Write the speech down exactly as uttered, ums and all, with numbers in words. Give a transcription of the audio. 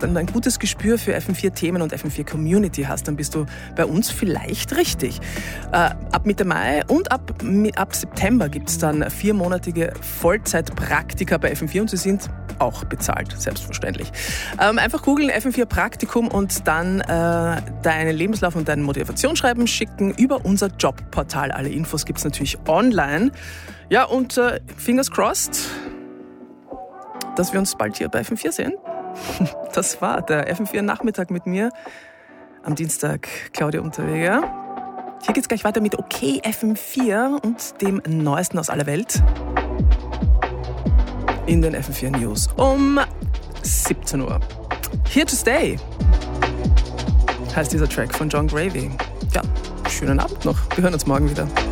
ein gutes Gespür für F M vier Themen und F M vier Community hast, dann bist du bei uns vielleicht richtig. Äh, ab Mitte Mai und ab, ab September gibt es dann viermonatige Vollzeitpraktika bei F M vier und sie sind auch bezahlt, selbstverständlich. Ähm, einfach googeln F M vier Praktikum und dann äh, deinen Lebenslauf und dein Motivationsschreiben schicken über unser Jobportal. Alle Infos gibt es natürlich online. Ja, und äh, fingers crossed, dass wir uns bald hier bei F M vier sehen. Das war der F M vier Nachmittag mit mir. Am Dienstag Claudia Unterweger. Hier geht's gleich weiter mit OK F M vier und dem Neuesten aus aller Welt. In den F M vier News um siebzehn Uhr. Here to Stay heißt dieser Track von John Gravy. Ja, schönen Abend noch. Wir hören uns morgen wieder.